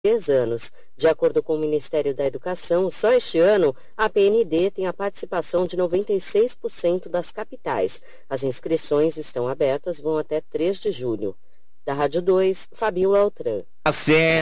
3 anos. De acordo com o Ministério da Educação, só este ano a PND tem a participação de 96% das capitais. As inscrições estão abertas, vão até 3 de julho. Da Rádio 2, Fabiola Altran. Tá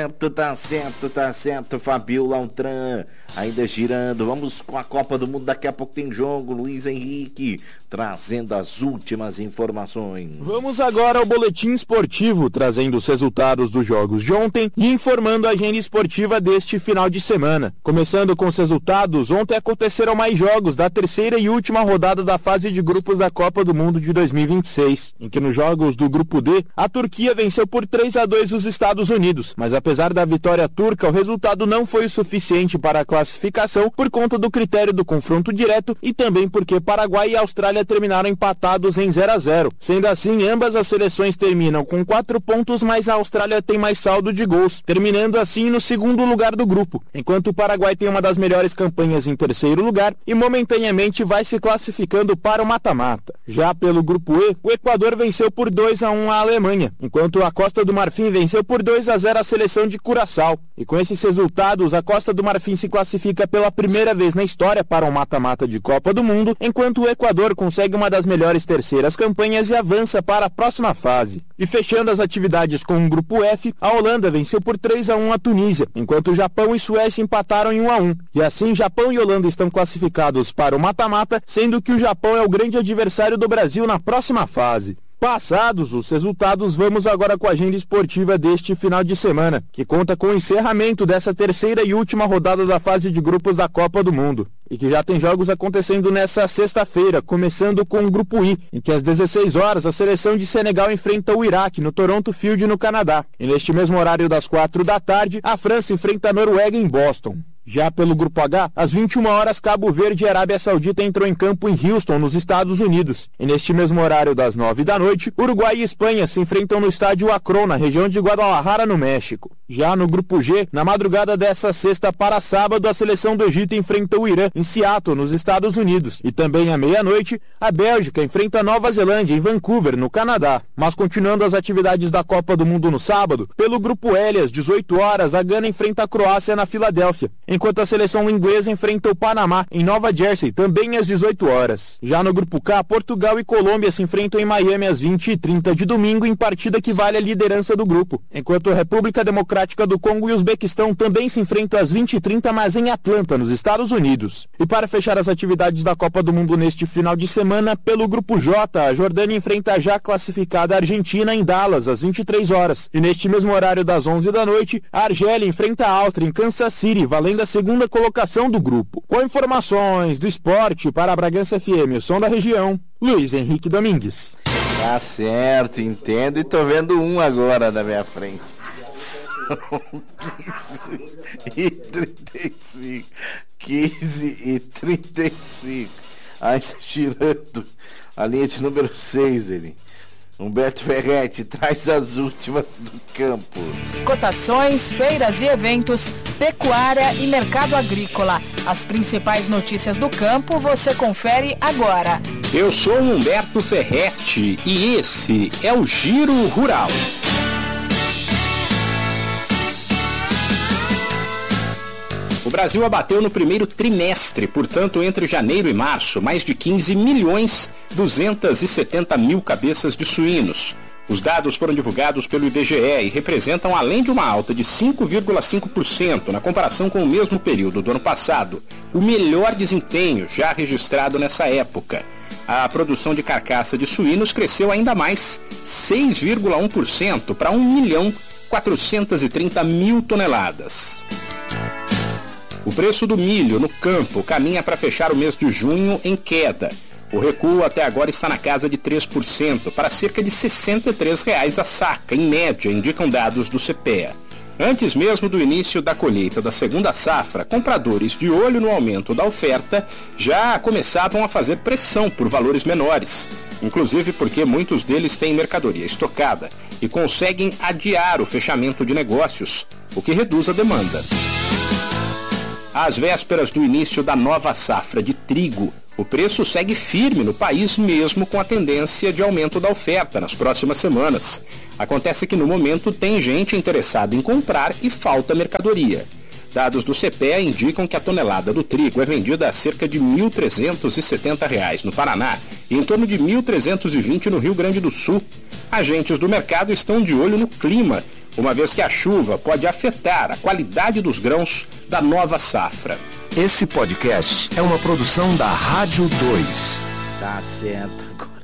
certo, Fabiola Altran, ainda girando, vamos com a Copa do Mundo, daqui a pouco tem jogo, Luiz Henrique, trazendo as últimas informações. Vamos agora ao boletim esportivo, trazendo os resultados dos jogos de ontem e informando a agenda esportiva deste final de semana. Começando com os resultados, ontem aconteceram mais jogos da terceira e última rodada da fase de grupos da Copa do Mundo de 2026, em que nos jogos do grupo D, a Turquia venceu por 3-2 os Estados Unidos. Mas apesar da vitória turca, o resultado não foi o suficiente para a classificação por conta do critério do confronto direto e também porque Paraguai e Austrália terminaram empatados em 0-0. Sendo assim, ambas as seleções terminam com 4 pontos, mas a Austrália tem mais saldo de gols, terminando assim no segundo lugar do grupo, enquanto o Paraguai tem uma das melhores campanhas em terceiro lugar e momentaneamente vai se classificando para o mata-mata. Já pelo grupo E, o Equador venceu por 2-1 a Alemanha, enquanto a Costa do Marfim venceu por 2-0 a seleção de Curaçao. E com esses resultados, a Costa do Marfim se classifica pela primeira vez na história para um mata-mata de Copa do Mundo, enquanto o Equador consegue uma das melhores terceiras campanhas e avança para a próxima fase. E fechando as atividades com o grupo F, a Holanda venceu por 3-1 a Tunísia, enquanto o Japão e Suécia empataram em 1-1. E assim, Japão e Holanda estão classificados para o mata-mata, sendo que o Japão é o grande adversário do Brasil na próxima fase. Passados os resultados, vamos agora com a agenda esportiva deste final de semana, que conta com o encerramento dessa terceira e última rodada da fase de grupos da Copa do Mundo, e que já tem jogos acontecendo nessa sexta-feira, começando com o grupo I, em que às 16 horas a seleção de Senegal enfrenta o Iraque no Toronto Field, no Canadá. E neste mesmo horário das 4 da tarde, a França enfrenta a Noruega em Boston. Já pelo Grupo H, às 21 horas, Cabo Verde e Arábia Saudita entrou em campo em Houston, nos Estados Unidos. E neste mesmo horário das 9 da noite, Uruguai e Espanha se enfrentam no estádio Akron, na região de Guadalajara, no México. Já no Grupo G, na madrugada dessa sexta para sábado, a seleção do Egito enfrenta o Irã, em Seattle, nos Estados Unidos. E também à meia-noite, a Bélgica enfrenta a Nova Zelândia, em Vancouver, no Canadá. Mas continuando as atividades da Copa do Mundo no sábado, pelo Grupo L, às 18 horas, a Gana enfrenta a Croácia na Filadélfia, enquanto a seleção inglesa enfrenta o Panamá, em Nova Jersey, também às 18 horas. Já no Grupo K, Portugal e Colômbia se enfrentam em Miami às 20h30 de domingo, em partida que vale a liderança do grupo, enquanto a República Democrática do Congo e Uzbequistão também se enfrentam às 20h30, mas em Atlanta, nos Estados Unidos. E para fechar as atividades da Copa do Mundo neste final de semana, pelo Grupo J, a Jordânia enfrenta a já classificada Argentina em Dallas, às 23 horas. E neste mesmo horário das 11 da noite, a Argélia enfrenta a Áustria em Kansas City, valendo a segunda colocação do grupo. Com informações do esporte para a Bragança FM, o som da região, Luiz Henrique Domingues. Tá certo, entendo, e tô vendo um agora na minha frente. São 15h35. 15h35. Ainda girando a linha de número 6, ele. Humberto Ferretti traz as últimas do campo. Cotações, feiras e eventos, pecuária e mercado agrícola. As principais notícias do campo você confere agora. Eu sou Humberto Ferretti e esse é o Giro Rural. O Brasil abateu no primeiro trimestre, portanto, entre janeiro e março, mais de 15.270.000 cabeças de suínos. Os dados foram divulgados pelo IBGE e representam, além de uma alta de 5,5% na comparação com o mesmo período do ano passado, o melhor desempenho já registrado nessa época. A produção de carcaça de suínos cresceu ainda mais, 6,1% para 1.430.000 toneladas. O preço do milho no campo caminha para fechar o mês de junho em queda. O recuo até agora está na casa de 3%, para cerca de R$ 63,00 a saca, em média, indicam dados do CPEA. Antes mesmo do início da colheita da segunda safra, compradores de olho no aumento da oferta já começavam a fazer pressão por valores menores, inclusive porque muitos deles têm mercadoria estocada e conseguem adiar o fechamento de negócios, o que reduz a demanda. Às vésperas do início da nova safra de trigo, O preço segue firme no país, mesmo com a tendência de aumento da oferta nas próximas semanas. Acontece que no momento tem gente interessada em comprar e falta mercadoria. Dados do CPEA indicam que a tonelada do trigo é vendida a cerca de R$ 1.370 no Paraná e em torno de R$ 1.320 no Rio Grande do Sul. Agentes do mercado estão de olho no clima, uma vez que a chuva pode afetar a qualidade dos grãos da nova safra. Esse podcast é uma produção da Rádio 2. Tá certo, agora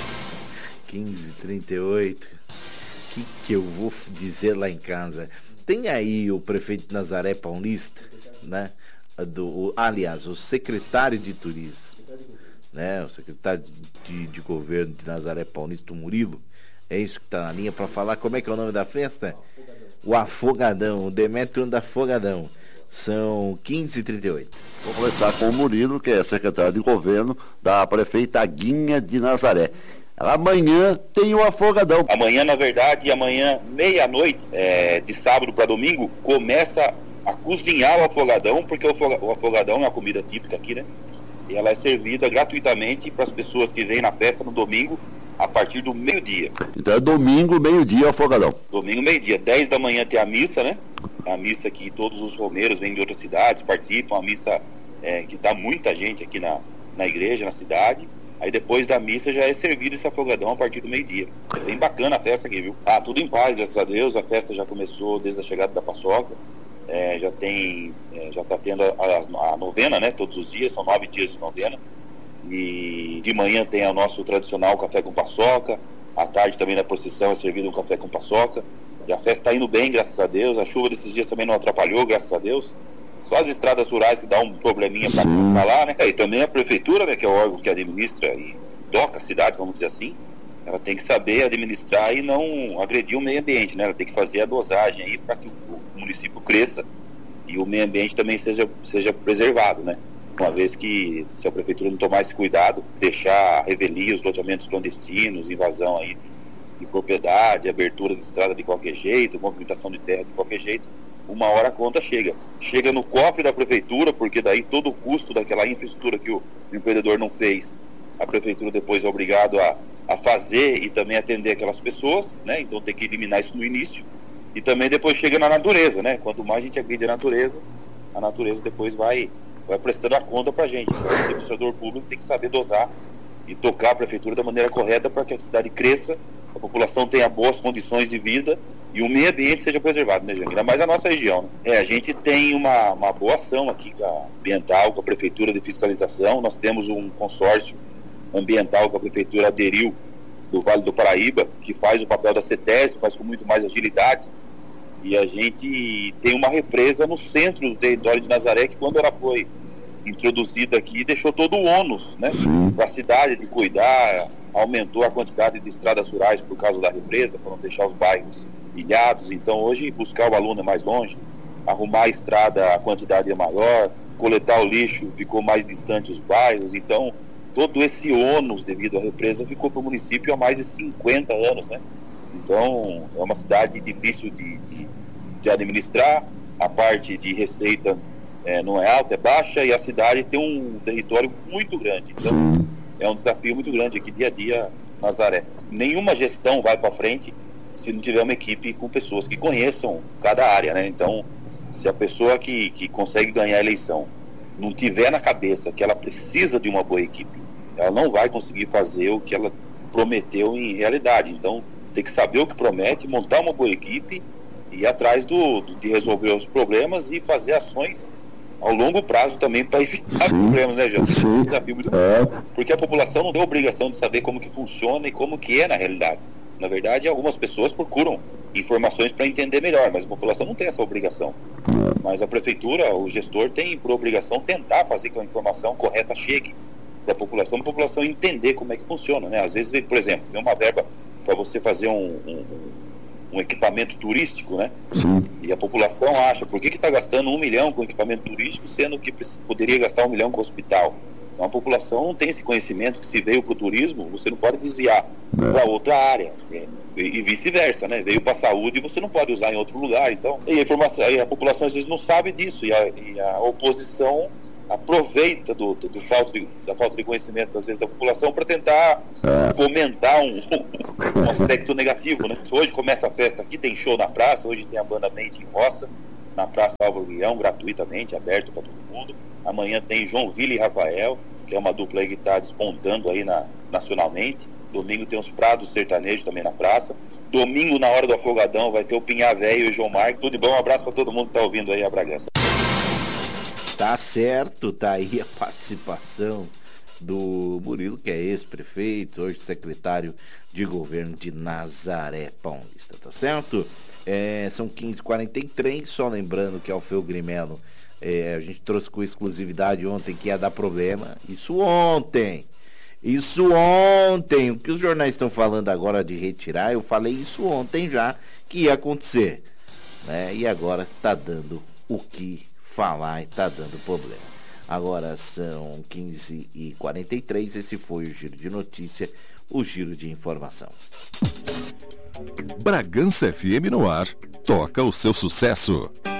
15h38. O que eu vou dizer lá em casa? Tem aí o prefeito de Nazaré Paulista, né? Aliás, o secretário de turismo, né? O secretário de governo de Nazaré Paulista, o Murilo. É isso que tá na linha para falar. Como é que é o nome da festa? O Afogadão, o Demétrio da Afogadão. São 15h38. Vou começar com o Murilo, que é secretário de governo da prefeita Guinha de Nazaré. Amanhã tem o Afogadão. Amanhã, na verdade, meia-noite, de sábado para domingo, começa a cozinhar o afogadão, porque o afogadão é uma comida típica aqui, né? E ela é servida gratuitamente para as pessoas que vêm na festa no domingo, a partir do meio-dia. Então é domingo, meio-dia, o Afogadão. Domingo, meio-dia. 10 da manhã tem a missa, né? A missa que todos os romeiros vêm de outras cidades, participam. A missa que dá muita gente aqui na igreja, na cidade. Aí depois da missa já é servido esse afogadão a partir do meio-dia. É bem bacana a festa aqui, viu? Tudo em paz, graças a Deus. A festa já começou desde a chegada da paçoca. Já está tendo a novena, né? Todos os dias, são 9 dias de novena. E de manhã tem o nosso tradicional café com paçoca. À tarde também na procissão é servido um café com paçoca. E a festa está indo bem, graças a Deus. A chuva desses dias também não atrapalhou, graças a Deus. Só as estradas rurais que dá um probleminha para falar, né? E também a prefeitura, né, que é o órgão que administra e toca a cidade, vamos dizer assim, ela tem que saber administrar e não agredir o meio ambiente, né? Ela tem que fazer a dosagem aí para que o município cresça e o meio ambiente também seja preservado, né? Uma vez que, se a prefeitura não tomar esse cuidado, deixar a revelia, os loteamentos clandestinos, invasão aí de propriedade, abertura de estrada de qualquer jeito, movimentação de terra de qualquer jeito, uma hora a conta chega no cofre da prefeitura, porque daí todo o custo daquela infraestrutura que o empreendedor não fez, a prefeitura depois é obrigado a fazer e também atender aquelas pessoas, né? Então tem que eliminar isso no início, e também depois chega na natureza, né? Quanto mais a gente agride a natureza depois vai prestando a conta pra gente. Então, o administrador público tem que saber dosar e tocar a prefeitura da maneira correta para que a cidade cresça, a população tenha boas condições de vida e o meio ambiente seja preservado, né, gente? Ainda mais a nossa região, né? A gente tem uma boa ação aqui ambiental, com a Prefeitura de Fiscalização. Nós temos um consórcio ambiental que a Prefeitura aderiu do Vale do Paraíba, que faz o papel da CETES, faz com muito mais agilidade. E a gente tem uma represa no centro do território de Nazaré, que quando ela foi introduzida aqui, deixou todo o ônus, né, para a cidade de cuidar, aumentou a quantidade de estradas rurais por causa da represa, para não deixar os bairros ilhados. Então hoje buscar o aluno é mais longe, arrumar a estrada, a quantidade é maior, coletar o lixo, ficou mais distante os bairros. Então todo esse ônus devido à represa ficou para o município há mais de 50 anos, né? Então é uma cidade difícil de administrar, a parte de receita não é alta, é baixa, e a cidade tem um território muito grande. Então é um desafio muito grande aqui dia a dia, Nazaré. Nenhuma gestão vai para frente se não tiver uma equipe com pessoas que conheçam cada área, né? Então, se a pessoa que consegue ganhar a eleição não tiver na cabeça que ela precisa de uma boa equipe, ela não vai conseguir fazer o que ela prometeu em realidade. Então, tem que saber o que promete, montar uma boa equipe e ir atrás de resolver os problemas e fazer ações ao longo prazo também para evitar problemas, né, gente? É um desafio muito grande, porque a população não tem a obrigação de saber como que funciona e como que é na realidade. Na verdade, algumas pessoas procuram informações para entender melhor, mas a população não tem essa obrigação. Mas a prefeitura, o gestor, tem por obrigação tentar fazer que a informação correta chegue para a população entender como é que funciona, né? Às vezes, por exemplo, vem uma verba para você fazer um equipamento turístico, né? E a população acha, por que está gastando 1 milhão com equipamento turístico, sendo que poderia gastar 1 milhão com o hospital? Então a população não tem esse conhecimento que se veio para o turismo, você não pode desviar para outra área, e vice-versa, né? Veio para a saúde e você não pode usar em outro lugar. Então, e a população às vezes não sabe disso, e a oposição aproveita da falta de conhecimento, às vezes, da população para tentar fomentar um aspecto negativo, né? Hoje começa a festa aqui, tem show na praça, hoje tem a banda Mente em Roça, na Praça Álvaro Guião, gratuitamente, aberto para todo mundo. Amanhã tem João Vila e Rafael, que é uma dupla aí que está despontando aí nacionalmente. Domingo tem os Prados Sertanejos também na praça. Domingo, na hora do Afogadão, vai ter o Pinhá Velho e o João Marcos. Tudo de bom, um abraço para todo mundo que está ouvindo aí a Bragança. Tá certo, tá aí a participação do Murilo, que é ex-prefeito, hoje secretário de governo de Nazaré Paulista, tá certo? São 15h43, só lembrando que Alfeu Grimelo, a gente trouxe com exclusividade ontem que ia dar problema, isso ontem, o que os jornais estão falando agora de retirar, eu falei isso ontem já, que ia acontecer, né? E agora tá dando o que falar e tá dando problema. Agora são 15h43, esse foi o Giro de Notícia, o Giro de Informação. Bragança FM no ar, toca o seu sucesso.